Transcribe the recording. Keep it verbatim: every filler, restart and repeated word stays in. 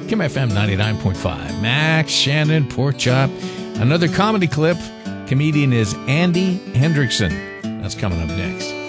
Kim F M ninety-nine point five. Max Shannon, Pork Chop. Another comedy clip. Comedian is Andy Hendrickson. That's coming up next.